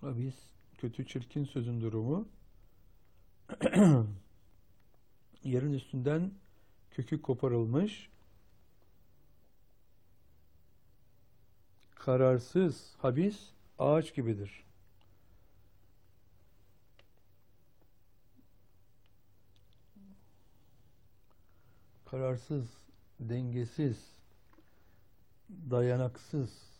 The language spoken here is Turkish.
Habis, kötü çirkin sözün durumu. Yerin üstünden kökü koparılmış, kararsız, habis, ağaç gibidir. Kararsız, dengesiz, dayanaksız,